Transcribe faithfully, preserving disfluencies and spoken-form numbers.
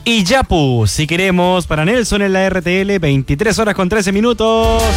y Yapu, si queremos, para Nelson en la R T L, veintitrés horas con trece minutos.